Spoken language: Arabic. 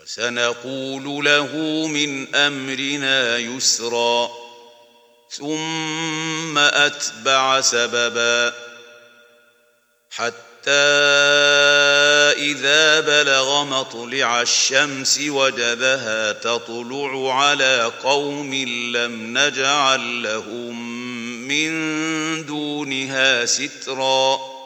وسنقول له من أمرنا يسرا ثم أتبع سببا حتى إذا بلغ مطلع الشمس وجدها تطلع على قوم لم نجعل لهم من دونها سترا